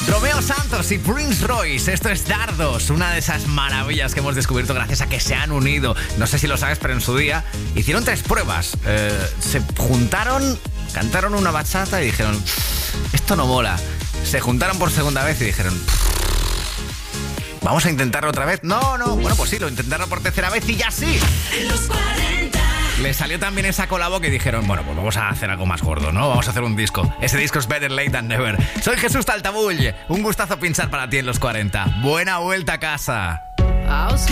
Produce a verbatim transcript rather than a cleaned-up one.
Romeo Santos y Prince Royce, esto es Dardos, una de esas maravillas que hemos descubierto gracias a que se han unido. No sé si lo sabes, pero en su día hicieron tres pruebas. Eh, se juntaron, cantaron una bachata y dijeron, esto no mola. Se juntaron por segunda vez y dijeron, vamos a intentarlo otra vez. No, no, bueno, pues sí, lo intentaron por tercera vez y ya sí. En los cuarenta. Le salió también esa colabo que dijeron, bueno, pues vamos a hacer algo más gordo, ¿no? Vamos a hacer un disco. Ese disco es Better Late Than Never. Soy Jesús Taltabull. Un gustazo pinchar para ti en los cuarenta. Buena vuelta a casa.